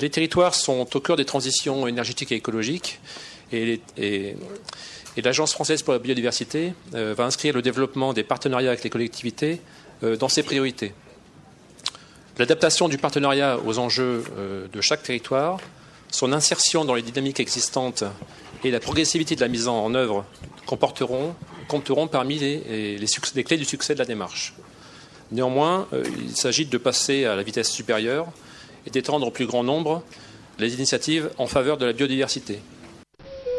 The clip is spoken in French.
Les territoires sont au cœur des transitions énergétiques et écologiques et l'Agence française pour la biodiversité va inscrire le développement des partenariats avec les collectivités dans ses priorités. L'adaptation du partenariat aux enjeux de chaque territoire, son insertion dans les dynamiques existantes et la progressivité de la mise en œuvre compteront parmi les clés du succès de la démarche. Néanmoins, il s'agit de passer à la vitesse supérieure et d'étendre au plus grand nombre les initiatives en faveur de la biodiversité.